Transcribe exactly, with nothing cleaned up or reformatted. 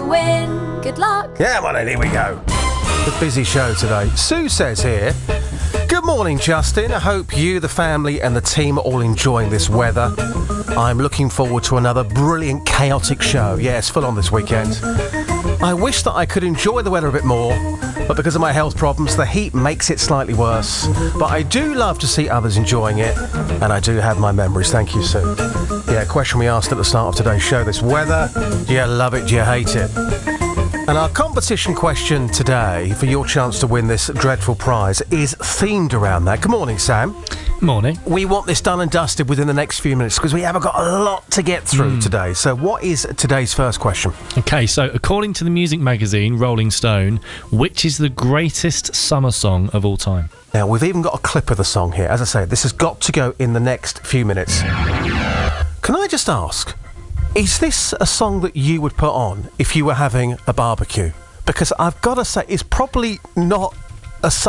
win. Good luck. Yeah, well, then, here we go. The busy show today. Sue says here, good morning, Justin. I hope you, the family and the team are all enjoying this weather. I'm looking forward to another brilliant, chaotic show. Yes, full on this weekend. I wish that I could enjoy the weather a bit more, but because of my health problems, the heat makes it slightly worse. But I do love to see others enjoying it, and I do have my memories. Thank you, Sue. Yeah, question we asked at the start of today's show, this weather, do you love it, do you hate it? And our competition question today, for your chance to win this dreadful prize, is themed around that. Good morning, Sam. Morning. We want this done and dusted within the next few minutes because we haven't got a lot to get through mm. today. So what is today's first question? Okay, so according to the music magazine Rolling Stone, which is the greatest summer song of all time? Now, we've even got a clip of the song here. As I say, this has got to go in the next few minutes. Can I just ask, is this a song that you would put on if you were having a barbecue? Because I've got to say, it's probably not a